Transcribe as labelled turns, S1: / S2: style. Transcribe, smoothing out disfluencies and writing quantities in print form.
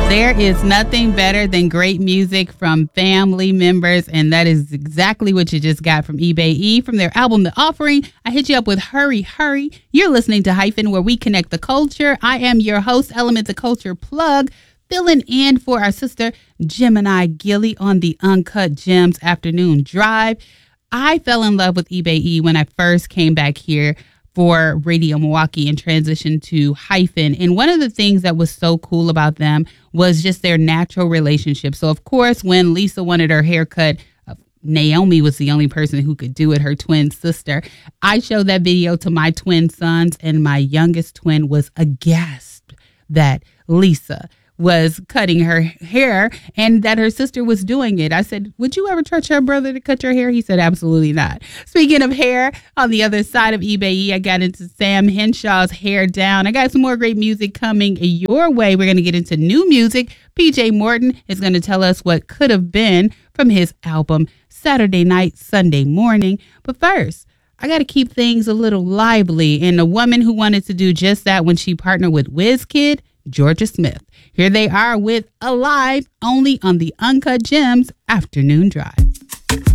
S1: There is nothing better than great music from family members, and that is exactly what you just got from eBay from their album, The Offering. I hit you up with Hurry, Hurry. You're listening to Hyphen, where we connect the culture. I am your host, Element the Culture Plug, filling in for our sister, Gemini Gilly, on the Uncut Gems Afternoon Drive. I fell in love with eBay when I first came back here for Radio Milwaukee and transitioned to Hyphen. And one of the things that was so cool about them was just their natural relationship. So, of course, when Lisa wanted her haircut, Naomi was the only person who could do it, her twin sister. I showed that video to my twin sons, and my youngest twin was aghast that Lisa was cutting her hair and that her sister was doing it. I said, would you ever trust your brother to cut your hair? He said, absolutely not. Speaking of hair, on the other side of eBay, I got into Sam Henshaw's Hair Down. I got some more great music coming your way. We're going to get into new music. PJ Morton is going to tell us what could have been from his album Saturday Night, Sunday Morning. But first, I got to keep things a little lively. And a woman who wanted to do just that when she partnered with WizKid, Georgia Smith. Here they are with Alive, only on the Uncut Gems Afternoon Drive.